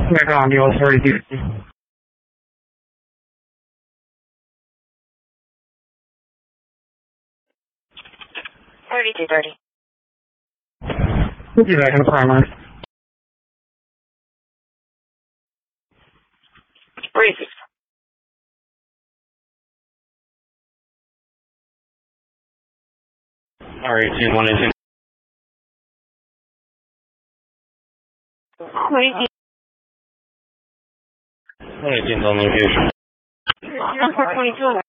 Back on the old 32. 3230. You're back in the primary. Breezy. R18, 118. Breezy. 118's on location. 422.